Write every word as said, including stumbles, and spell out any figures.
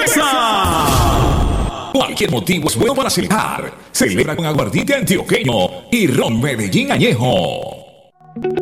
Cualquier motivo es bueno para celebrar. Celebra con aguardiente antioqueño y ron Medellín añejo.